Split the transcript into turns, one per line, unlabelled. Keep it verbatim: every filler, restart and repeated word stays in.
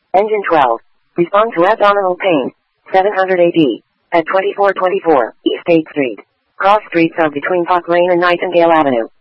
Engine twelve. Respond to abdominal pain. seven hundred A D. At twenty-four twenty-four East eighth Street. Cross streets are between Park Lane and Nightingale Avenue.